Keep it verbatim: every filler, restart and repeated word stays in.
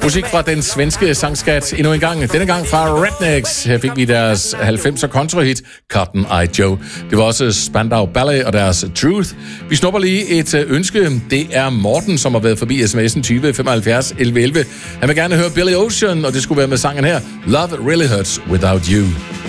Musik fra den svenske sangskat endnu en gang. Denne gang fra Rednecks. Her fik vi deres halvfemser contra-hit Cotton Eye Joe. Det var også Spandau Ballet og deres Truth. Vi snupper lige et ønske. Det er Morten, som har været forbi sms'en tyve femoghalvfjerds elleve elleve. Han vil gerne høre Billy Ocean, og det skulle være med sangen her Love Really Hurts Without You.